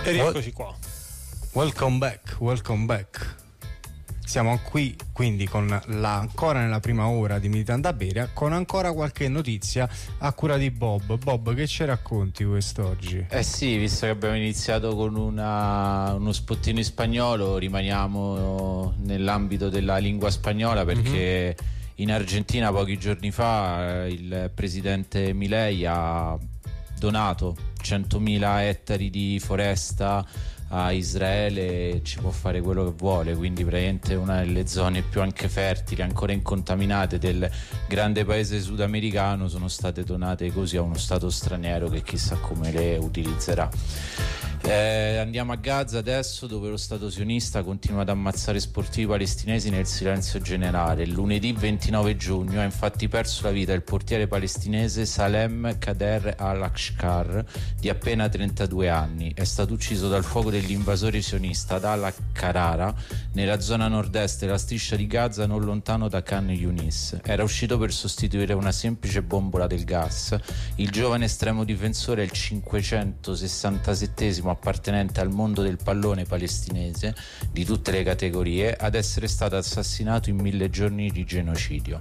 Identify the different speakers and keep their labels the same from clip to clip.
Speaker 1: E rieccoci qua.
Speaker 2: Welcome back. Siamo qui quindi ancora nella prima ora di Militando a Bere, con ancora qualche notizia a cura di Bob. Bob, che ci racconti quest'oggi?
Speaker 3: Sì, visto che abbiamo iniziato con uno spottino in spagnolo, rimaniamo nell'ambito della lingua spagnola, perché in Argentina pochi giorni fa il presidente Milei ha donato 100.000 ettari di foresta a Israele, ci può fare quello che vuole, quindi praticamente una delle zone più anche fertili, ancora incontaminate del grande paese sudamericano sono state donate così a uno stato straniero che chissà come le utilizzerà. Andiamo a Gaza adesso, dove lo stato sionista continua ad ammazzare sportivi palestinesi nel silenzio generale. Lunedì 29 giugno ha infatti perso la vita il portiere palestinese Salem Kader al-Aqshar, di appena 32 anni. È stato ucciso dal fuoco dell'invasore sionista ad al-Qarara, nella zona nord-est della striscia di Gaza, non lontano da Khan Yunis. Era uscito per sostituire una semplice bombola del gas. Il giovane estremo difensore è il 567esimo appartenente al mondo del pallone palestinese di tutte le categorie ad essere stato assassinato in 1000 giorni di genocidio.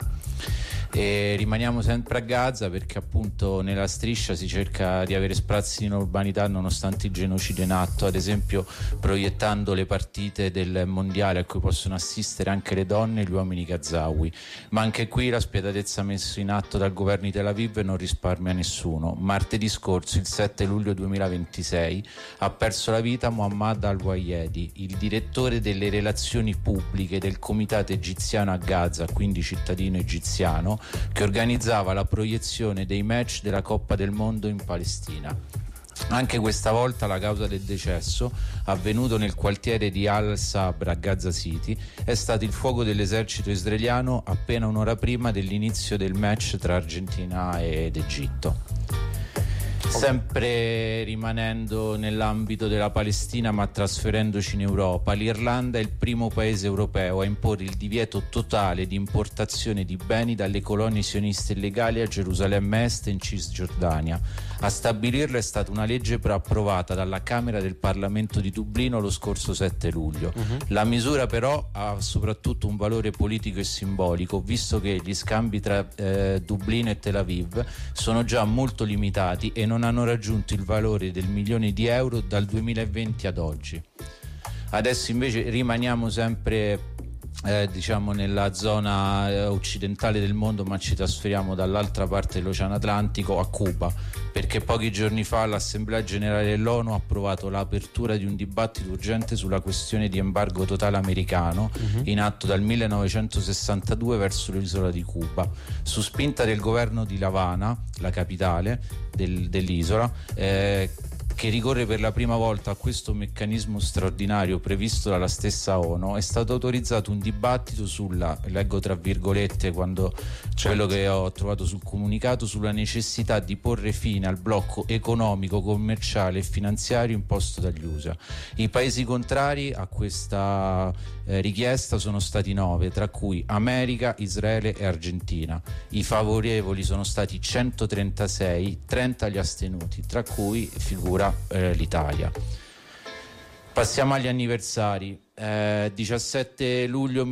Speaker 3: E rimaniamo sempre a Gaza, perché appunto nella striscia si cerca di avere sprazzi di normalità nonostante il genocidio in atto, ad esempio proiettando le partite del mondiale a cui possono assistere anche le donne e gli uomini gazawi. Ma anche qui la spietatezza messa in atto dal governo di Tel Aviv non risparmia nessuno. Martedì scorso, il 7 luglio 2026, ha perso la vita Mohammad al-Wayedi, il direttore delle relazioni pubbliche del comitato egiziano a Gaza, quindi cittadino egiziano, che organizzava la proiezione dei match della Coppa del Mondo in Palestina. Anche questa volta la causa del decesso, avvenuto nel quartiere di Al-Sabra a Gaza City, è stato il fuoco dell'esercito israeliano appena un'ora prima dell'inizio del match tra Argentina ed Egitto. Sempre rimanendo nell'ambito della Palestina, ma trasferendoci in Europa, l'Irlanda è il primo paese europeo a imporre il divieto totale di importazione di beni dalle colonie sioniste illegali a Gerusalemme Est e in Cisgiordania. A stabilirlo è stata una legge approvata dalla Camera del Parlamento di Dublino lo scorso 7 luglio. La misura però ha soprattutto un valore politico e simbolico, visto che gli scambi tra Dublino e Tel Aviv sono già molto limitati e non hanno raggiunto il valore del €1.000.000 dal 2020 ad oggi. Adesso invece rimaniamo sempre diciamo nella zona occidentale del mondo, ma ci trasferiamo dall'altra parte dell'Oceano Atlantico, a Cuba, perché pochi giorni fa l'Assemblea Generale dell'ONU ha approvato l'apertura di un dibattito urgente sulla questione di embargo totale americano in atto dal 1962 verso l'isola di Cuba, su spinta del governo di La Habana, la capitale dell'isola, che ricorre per la prima volta a questo meccanismo straordinario previsto dalla stessa ONU. È stato autorizzato un dibattito sulla, leggo tra virgolette quello che ho trovato sul comunicato, sulla necessità di porre fine al blocco economico, commerciale e finanziario imposto dagli USA. I paesi contrari a questa richiesta sono stati 9, tra cui America, Israele e Argentina. I favorevoli sono stati 136, 30 gli astenuti, tra cui figura l'Italia. Passiamo agli anniversari. 17 luglio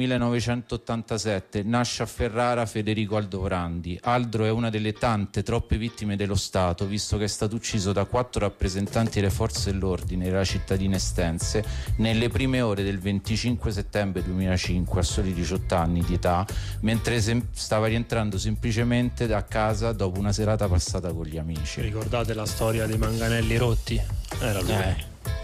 Speaker 3: 1987 nasce a Ferrara Federico Aldovrandi. Aldro è una delle tante, troppe vittime dello Stato, visto che è stato ucciso da 4 rappresentanti delle forze dell'ordine della cittadina estense nelle prime ore del 25 settembre 2005, a soli 18 anni di età, mentre stava rientrando semplicemente a casa dopo una serata passata con gli amici.
Speaker 1: Ricordate la storia dei manganelli rotti? Era lui.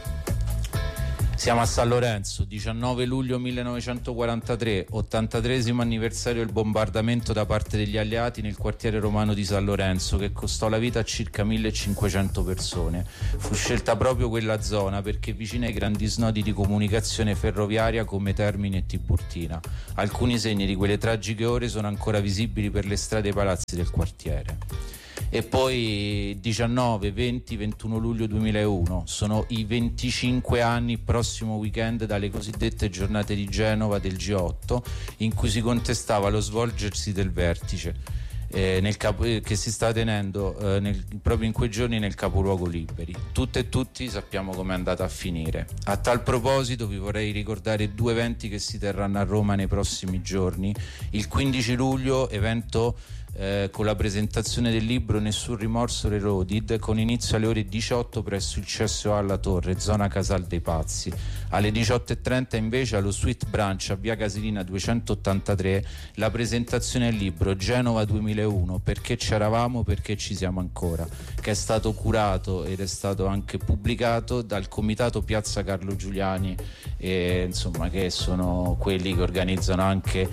Speaker 3: Siamo a San Lorenzo, 19 luglio 1943, 83esimo anniversario del bombardamento da parte degli alleati nel quartiere romano di San Lorenzo, che costò la vita a circa 1500 persone. Fu scelta proprio quella zona perché vicina ai grandi snodi di comunicazione ferroviaria come Termini e Tiburtina. Alcuni segni di quelle tragiche ore sono ancora visibili per le strade e i palazzi del quartiere. E poi 19, 20, 21 luglio 2001 sono i 25 anni, prossimo weekend, dalle cosiddette giornate di Genova del G8, in cui si contestava lo svolgersi del vertice. che si sta tenendo proprio in quei giorni nel capoluogo Liberi. Tutte e tutti sappiamo com'è andata a finire. A tal proposito vi vorrei ricordare 2 eventi che si terranno a Roma nei prossimi giorni. Il 15 luglio, evento con la presentazione del libro Nessun rimorso Reloaded, con inizio alle ore 18 presso il CSO alla Torre, zona Casal dei Pazzi. Alle 18:30 invece allo Sweet Branch a via Casilina 283 la presentazione del libro Genova 2001, perché c'eravamo, perché ci siamo ancora, che è stato curato ed è stato anche pubblicato dal comitato Piazza Carlo Giuliani, insomma, che sono quelli che organizzano anche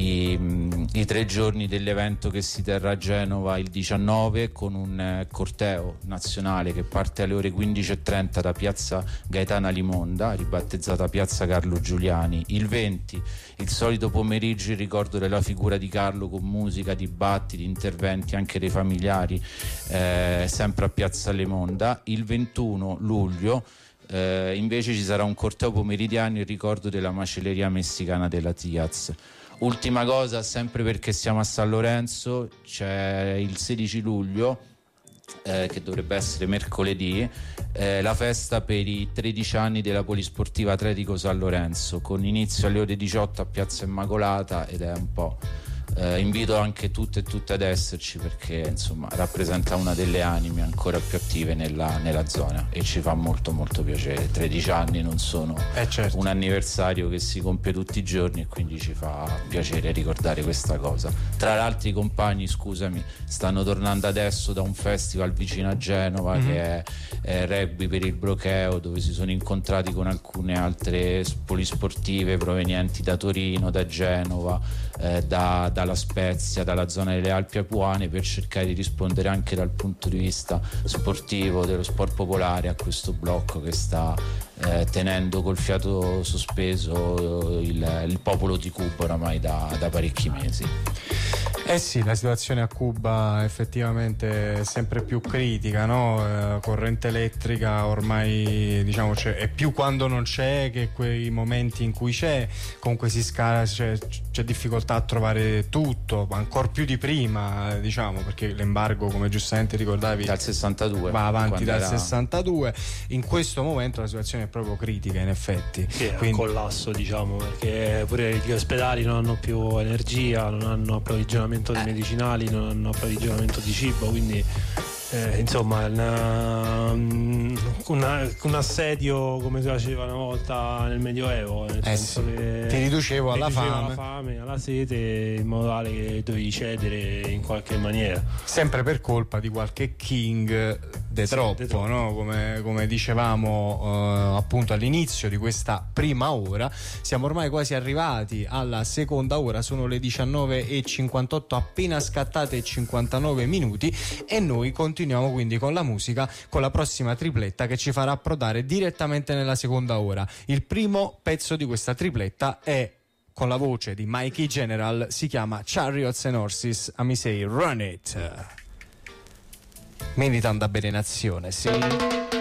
Speaker 3: i 3 giorni dell'evento che si terrà a Genova il 19, con un corteo nazionale che parte alle ore 15:30 da piazza Gaetana Limonda, ribattezzata piazza Carlo Giuliani. Il 20, il solito pomeriggio in ricordo della figura di Carlo, con musica, dibattiti, interventi anche dei familiari, sempre a piazza Limonda. Il 21 luglio invece ci sarà un corteo pomeridiano in ricordo della macelleria messicana della Tiaz. Ultima cosa, sempre perché siamo a San Lorenzo, c'è il 16 luglio, che dovrebbe essere mercoledì, la festa per i 13 anni della Polisportiva Atletico San Lorenzo, con inizio alle ore 18 a Piazza Immacolata, ed è un po'... invito anche tutte e tutte ad esserci, perché insomma rappresenta una delle anime ancora più attive nella zona, e ci fa molto molto piacere. 13 anni non sono
Speaker 2: certo,
Speaker 3: un anniversario che si compie tutti i giorni, e quindi ci fa piacere ricordare questa cosa. Tra l'altro i compagni, scusami, stanno tornando adesso da un festival vicino a Genova, che è Rugby per il Brocheo, dove si sono incontrati con alcune altre polisportive provenienti da Torino, da Genova, dalla Spezia, dalla zona delle Alpi Apuane, per cercare di rispondere anche dal punto di vista sportivo, dello sport popolare, a questo blocco che sta tenendo col fiato sospeso il popolo di Cuba oramai da parecchi mesi.
Speaker 2: Sì, la situazione a Cuba effettivamente è sempre più critica, no? Corrente elettrica ormai, diciamo, è più quando non c'è che quei momenti in cui c'è. Comunque si scala, c'è difficoltà a trovare tutto, ancora più di prima, diciamo, perché l'embargo, come giustamente ricordavi,
Speaker 3: dal 62
Speaker 2: va avanti dal
Speaker 3: era...
Speaker 2: 62. In questo momento la situazione è proprio critica, in effetti.
Speaker 1: Sì, è un collasso, diciamo, perché pure gli ospedali non hanno più energia, non hanno approvvigionamento di medicinali, non hanno approvvigionamento di cibo, quindi insomma un assedio come si faceva una volta nel Medioevo, nel senso che
Speaker 2: ti riducevo alla
Speaker 1: fame, alla sete, in modo tale che dovevi cedere in qualche maniera,
Speaker 2: sempre per colpa di qualche king de troppo. No? Come dicevamo appunto all'inizio di questa prima ora, siamo ormai quasi arrivati alla seconda ora, sono le 19:58 appena scattate 59 minuti, e noi continuiamo quindi con la musica, con la prossima tripletta che ci farà approdare direttamente nella seconda ora. Il primo pezzo di questa tripletta è con la voce di Mikey General, si chiama Chariots and Horses, a mi say Run It. Militan da bene nazione, sì.